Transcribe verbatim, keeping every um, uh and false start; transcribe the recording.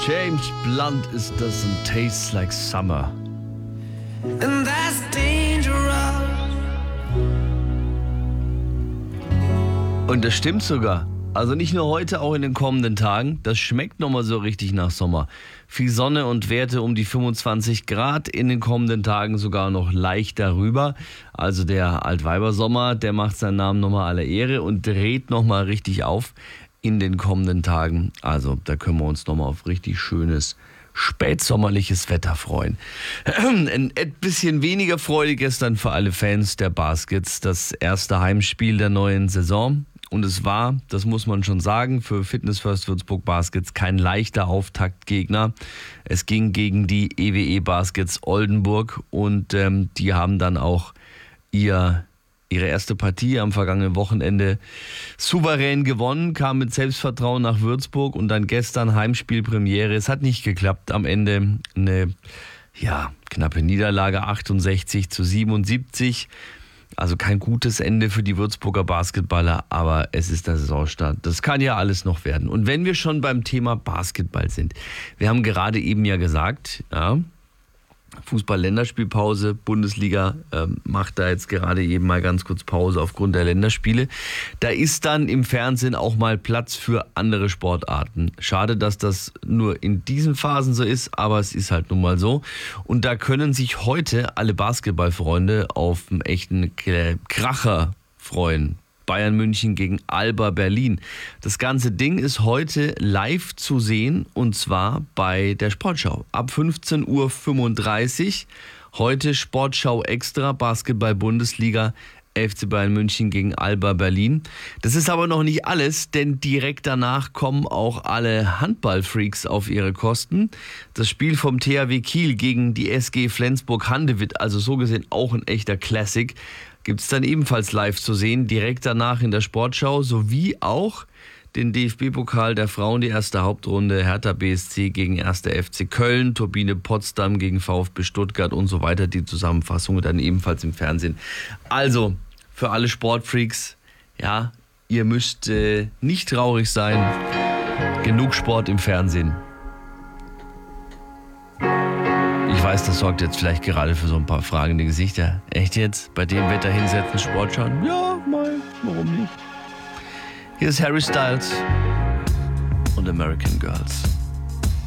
James Blunt, It Doesn't Taste Like Summer. And that's dangerous. Und das stimmt sogar. Also nicht nur heute, auch in den kommenden Tagen. Das schmeckt nochmal so richtig nach Sommer. Viel Sonne und Werte um die fünfundzwanzig Grad. In den kommenden Tagen sogar noch leicht darüber. Also der Altweibersommer, der macht seinen Namen nochmal aller Ehre und dreht nochmal richtig auf in den kommenden Tagen. Also da können wir uns nochmal auf richtig schönes spätsommerliches Wetter freuen. Ein bisschen weniger Freude gestern für alle Fans der Baskets. Das erste Heimspiel der neuen Saison. Und es war, das muss man schon sagen, für Fitness First Würzburg Baskets kein leichter Auftaktgegner. Es ging gegen die E W E Baskets Oldenburg und ähm, die haben dann auch ihr, ihre erste Partie am vergangenen Wochenende souverän gewonnen, kam mit Selbstvertrauen nach Würzburg und dann gestern Heimspielpremiere. Es hat nicht geklappt, am Ende eine ja, knappe Niederlage, achtundsechzig zu siebenundsiebzig. Also kein gutes Ende für die Würzburger Basketballer, aber es ist der Saisonstart. Das kann ja alles noch werden. Und wenn wir schon beim Thema Basketball sind, wir haben gerade eben ja gesagt, ja, Fußball-Länderspielpause, Bundesliga ähm, macht da jetzt gerade eben mal ganz kurz Pause aufgrund der Länderspiele. Da ist dann im Fernsehen auch mal Platz für andere Sportarten. Schade, dass das nur in diesen Phasen so ist, aber es ist halt nun mal so. Und da können sich heute alle Basketballfreunde auf einen echten Kracher freuen. Bayern München gegen Alba Berlin. Das ganze Ding ist heute live zu sehen und zwar bei der Sportschau. Ab fünfzehn Uhr fünfunddreißig. Heute Sportschau Extra, Basketball-Bundesliga, F C Bayern München gegen Alba Berlin. Das ist aber noch nicht alles, denn direkt danach kommen auch alle Handballfreaks auf ihre Kosten. Das Spiel vom T H W Kiel gegen die S G Flensburg-Handewitt, also so gesehen auch ein echter Classic, gibt es dann ebenfalls live zu sehen, direkt danach in der Sportschau, sowie auch den D F B-Pokal der Frauen, die erste Hauptrunde, Hertha B S C gegen erster F C Köln, Turbine Potsdam gegen VfB Stuttgart und so weiter. Die Zusammenfassung dann ebenfalls im Fernsehen. Also, für alle Sportfreaks, ja, ihr müsst äh, nicht traurig sein. Genug Sport im Fernsehen. Ich weiß, das sorgt jetzt vielleicht gerade für so ein paar fragende Gesichter. Echt jetzt? Bei dem Wetter hinsetzen, Sport schauen? Ja, mal, warum nicht? Hier ist Harry Styles und American Girls.